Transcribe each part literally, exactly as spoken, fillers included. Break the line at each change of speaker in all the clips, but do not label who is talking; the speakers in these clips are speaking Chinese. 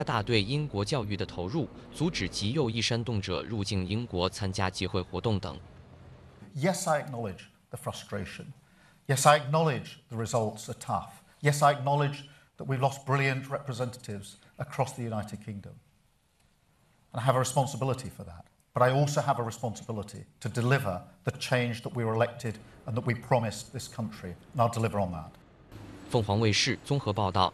大对英国教育的投入，阻止极右翼煽动者入境英国参加集会活动等。
Yes, I acknowledge the frustration. Yes, I acknowledge the results are tough. Yes, I acknowledge that we've lost brilliant representatives across the United Kingdom. And I have a responsibility for that. But I also have a responsibility to deliver the change that we were elected and that we promised this country, and I'll deliver on that.
凤凰卫视综合报道。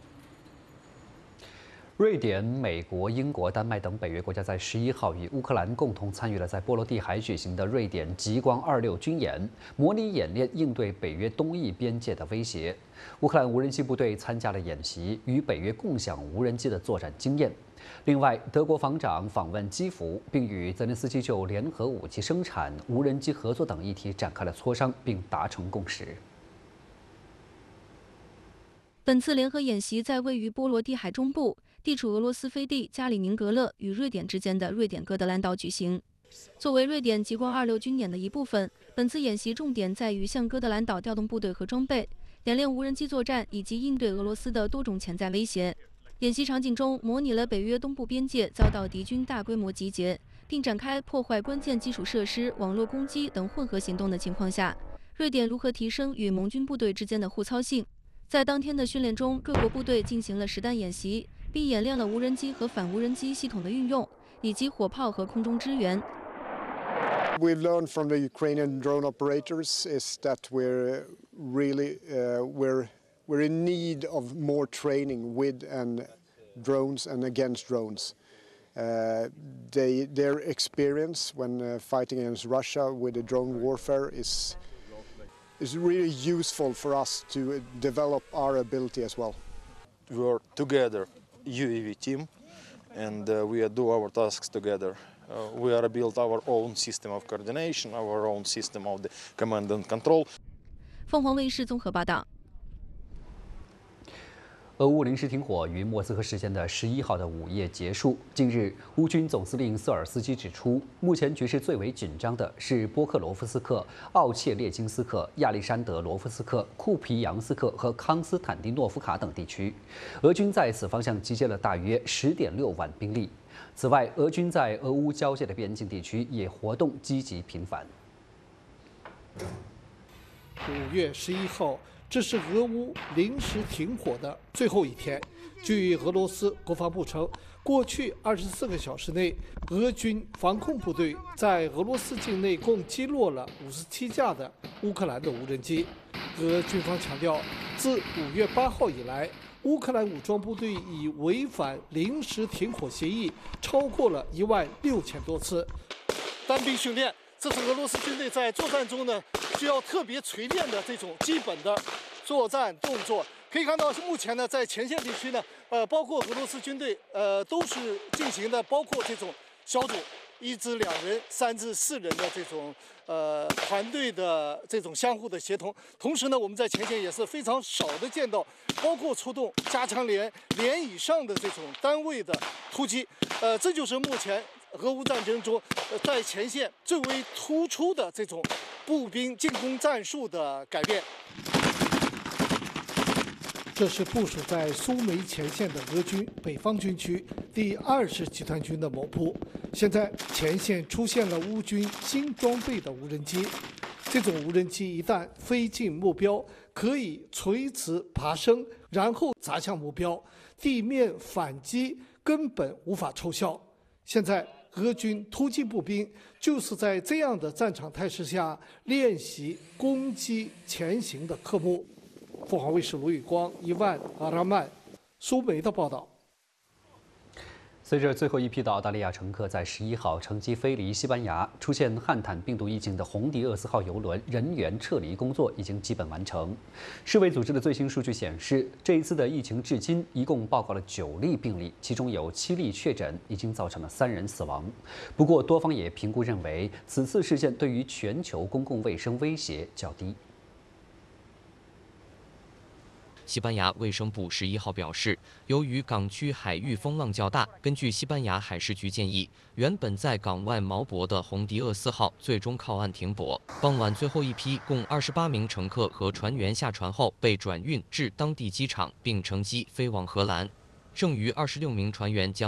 瑞典、美国、英国、丹麦等北约国家在十一号与乌克兰共同参与了在波罗的海举行的瑞典极光二六军演，模拟演练应对北约东翼边界的威胁。乌克兰无人机部队参加了演习，与北约共享无人机的作战经验。另外，德国防长访问基辅，并与泽连斯基就联合武器生产、无人机合作等议题展开了磋商，并达成共识。
本次联合演习在位于波罗的海中部、地处俄罗斯飞地加里宁格勒与瑞典之间的瑞典哥德兰岛举行。作为瑞典极光二六军演的一部分，本次演习重点在于向哥德兰岛调动部队和装备，演练无人机作战以及应对俄罗斯的多种潜在威胁。演习场景中模拟了北约东部边界遭到敌军大规模集结，并展开破坏关键基础设施、网络攻击等混合行动的情况下，瑞典如何提升与盟军部队之间的互操性。 在当天的训练中，各国部队进行了实弹演习，并演练了无人机和反无人机系统的运用，以及火炮和空中支援。
We've learned from the Ukrainian drone operators is that we're really uh, we're we're in need of more training with and drones and against drones. Uh, they their experience when uh, fighting against Russia with the drone warfare is. is really useful for us to develop our ability as well.
We are together, U A V team, and uh, we do our tasks together. Uh, we are built our own system of coordination, our own system of the command and control.
凤凰卫视综合报道。
俄乌临时停火于莫斯科时间的十一号的午夜结束。近日，乌军总司令瑟尔斯基指出，目前局势最为紧张的是波克罗夫斯克、奥切列金斯克、亚历山德罗夫斯克、库皮扬斯克和康斯坦丁诺夫卡等地区。俄军在此方向集结了大约十点六万兵力。此外，俄军在俄乌交界的边境地区也活动积极频繁。
五月十一号。 这是俄乌临时停火的最后一天。据俄罗斯国防部称，过去二十四个小时内，俄军防空部队在俄罗斯境内共击落了五十七架的乌克兰的无人机。俄军方强调，自五月八号以来，乌克兰武装部队已违反临时停火协议超过了一万六千多次。单兵训练。 这是俄罗斯军队在作战中呢，需要特别锤炼的这种基本的作战动作。可以看到，目前呢，在前线地区呢，呃，包括俄罗斯军队，呃，都是进行的，包括这种小组，一至两人、三至四人的这种呃团队的这种相互的协同。同时呢，我们在前线也是非常少的见到，包括出动加强连、连以上的这种单位的突击。呃，这就是目前。 俄乌战争中，在前线最为突出的这种步兵进攻战术的改变。这是部署在苏梅前线的俄军北方军区第二十集团军的某部。现在前线出现了乌军新装备的无人机，这种无人机一旦飞进目标，可以垂直爬升，然后砸向目标，地面反击根本无法奏效。现在。 俄军突击步兵就是在这样的战场态势下练习攻击前行的科目。凤凰卫视卢宇光、伊万、阿拉曼、苏梅的报道。
随着最后一批的澳大利亚乘客在十一号乘机飞离西班牙，出现汉坦病毒疫情的红迪厄斯号邮轮人员撤离工作已经基本完成。世卫组织的最新数据显示，这一次的疫情至今一共报告了九例病例，其中有七例确诊，已经造成了三人死亡。不过，多方也评估认为，此次事件对于全球公共卫生威胁较低。
西班牙卫生部十一号表示，由于港区海域风浪较大，根据西班牙海事局建议，原本在港外锚泊的红迪厄斯号最终靠岸停泊。傍晚，最后一批共二十八名乘客和船员下船后，被转运至当地机场，并乘机飞往荷兰。 剩余二十六名船员将